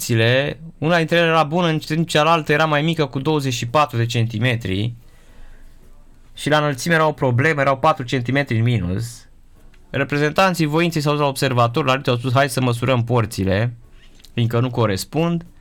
porțile, una dintre ele era bună, în timp cealaltă era mai mică cu 24 de centimetri și la înălțime era o problemă, erau 4 centimetri în minus. Reprezentanții voinței s-au dus la observator, la au spus hai să măsurăm porțile, fiindcă nu corespund.